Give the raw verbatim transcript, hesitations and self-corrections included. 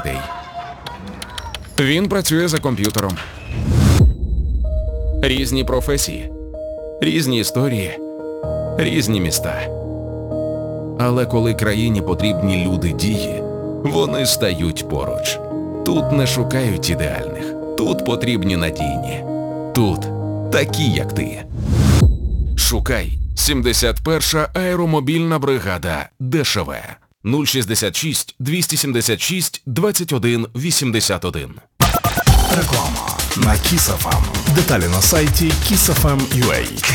людей. Він працює за комп'ютером. Різні професії, різні історії, різні міста. Але коли країні потрібні люди-дії, вони стають поруч. Тут не шукають ідеальних, тут потрібні надійні. Тут такі, як ти. Шукай сімдесят перша аеромобільна бригада ДШВ. нуль шістдесят шість двісті сімдесят шість двадцять один вісімдесят один. Реклама на Kiss еф ем. Деталі на сайті kiss еф ем крапка ю а.